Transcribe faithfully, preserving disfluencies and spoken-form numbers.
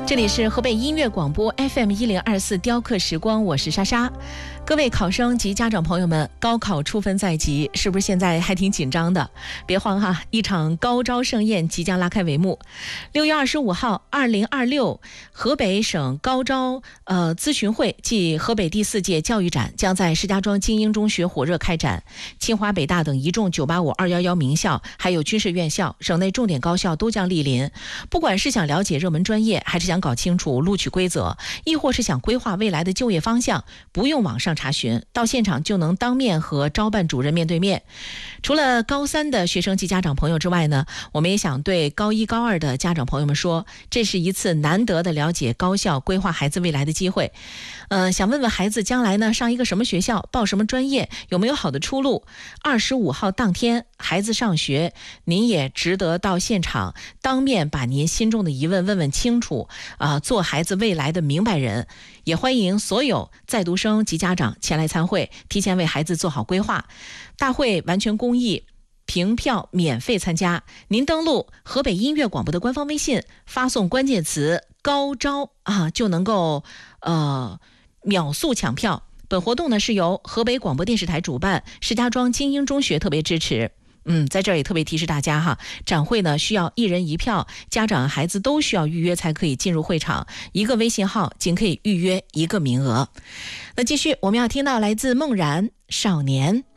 这里是河北音乐广播 F M 一零二四雕刻时光，我是莎莎。各位考生及家长朋友们，高考出分在即，是不是现在还挺紧张的？别慌哈，一场高招盛宴即将拉开帷幕。六月二十五号，二零二六河北省高招呃咨询会暨河北第四届教育展将在石家庄精英中学火热开展。清华、北大等一众九八五、二一一名校，还有军事院校、省内重点高校都将莅临。不管是想了解热门专业，还是想搞清楚录取规则，亦或是想规划未来的就业方向，不用网上查询，到现场就能当面和招办主任面对面。除了高三的学生及家长朋友之外呢，我们也想对高一高二的家长朋友们说，这是一次难得的了解高校、规划孩子未来的机会。呃，想问问孩子将来呢上一个什么学校，报什么专业，有没有好的出路？二十五号当天孩子上学，您也值得到现场当面把您心中的疑问问问清楚啊、呃，做孩子未来的明白人。也欢迎所有在读生及家长前来参会，提前为孩子做好规划。大会完全公益，凭票免费参加。您登录河北音乐广播的官方微信，发送关键词高招啊，就能够呃秒速抢票。本活动呢是由河北广播电视台主办，石家庄精英中学特别支持。嗯，在这儿也特别提示大家哈，展会呢需要一人一票，家长孩子都需要预约才可以进入会场，一个微信号仅可以预约一个名额。那继续我们要听到来自梦然少年。